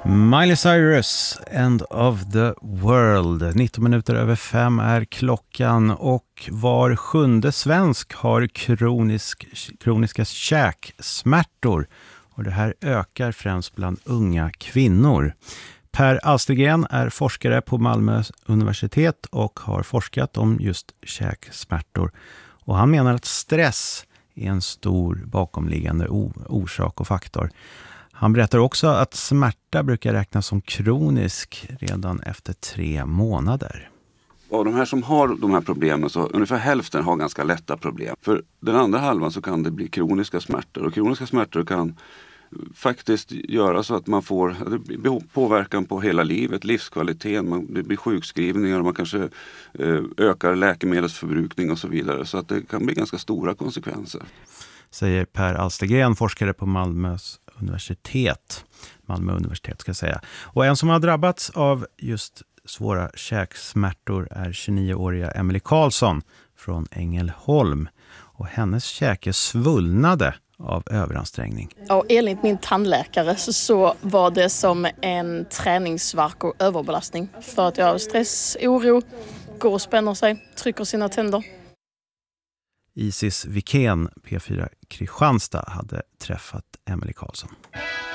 Miley Cyrus, End of the World. 19 minuter över 5 är klockan och var sjunde svensk har kroniska käksmärtor. Och det här ökar främst bland unga kvinnor. Per Alstergren är forskare på Malmö universitet och har forskat om just käksmärtor. Och han menar att stress är en stor bakomliggande orsak och faktor. Han berättar också att smärta brukar räknas som kronisk redan efter 3 månader. Av de här som har de här problemen så ungefär hälften har ganska lätta problem. För den andra halvan så kan det bli kroniska smärtor. Och kroniska smärtor kan faktiskt göra så att man får påverkan på hela livet, livskvaliteten, det blir sjukskrivningar, man kanske ökar läkemedelsförbrukning och så vidare. Så att det kan bli ganska stora konsekvenser. Säger Per Alstergren, forskare på Malmö universitet ska jag säga. Och en som har drabbats av just svåra käksmärtor är 29-åriga Emelie Karlsson från Ängelholm. Och hennes käke svullnade av överansträngning. Och enligt min tandläkare så var det som en träningsvärk och överbelastning. För att jag har stress, oro, går och spänner sig, trycker sina tänder. Isis Wikén, P4 Kristianstad, hade träffat Emelie Karlsson.